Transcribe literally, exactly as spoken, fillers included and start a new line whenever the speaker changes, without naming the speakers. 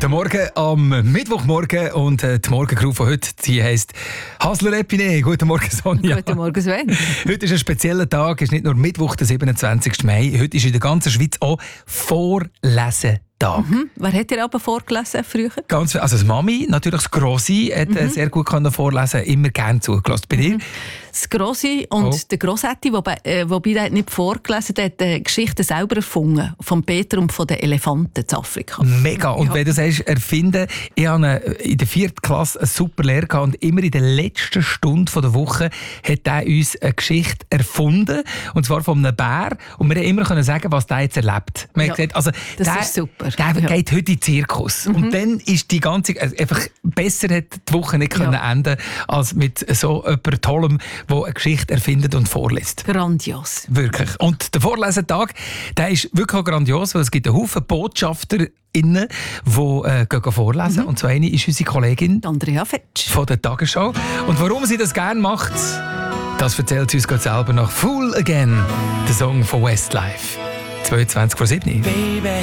Guten Morgen am Mittwochmorgen und äh, die Morgencrew von heute, die heisst Hasler Epine. Guten Morgen, Sonja.
Guten Morgen, Sven.
Heute ist ein spezieller Tag, es ist nicht nur Mittwoch, der siebenundzwanzigsten Mai. Heute ist in der ganzen Schweiz auch Vorlesentag.
Mhm. Wer hat dir aber vorgelesen früher?
Ganz, also das Mami, natürlich das Grossi, hat mhm. sehr gut können vorlesen, immer gerne zugelassen. Bei dir?
Mhm. Das Grossi und oh. der Grossetti, wobei, äh, wobei der hat nicht vorgelesen, der hat die Geschichte selber erfunden, von Peter und von den Elefanten in Afrika.
Mega. Und
ja.
wenn du sagst, erfinden, ich hatte in der vierten Klasse einen super Lehrer gehabt und immer in der letzten Stunde der Woche hat er uns eine Geschichte erfunden, und zwar von einem Bär, und wir konnten immer sagen, was der jetzt erlebt. Man
ja.
hat gesagt, also,
das
der,
ist super.
Der ja. geht heute in den Zirkus. Mhm. Und dann ist die ganze, also einfach besser hat die Woche nicht ja. können enden als mit so jemandem Tollem, der eine Geschichte erfindet und vorliest.
Grandios.
Wirklich. Und der Vorlesetag, der ist wirklich auch grandios, weil es gibt einen Haufen Botschafter, die äh, gehen vorlesen. Mhm. Und so eine ist unsere Kollegin
Andrea Fetsch
von der Tagesschau. Und warum sie das gerne macht, das erzählt sie uns gerade selber nach Fool Again, der Song von Westlife. zweiundzwanzig vor sieben.
Baby,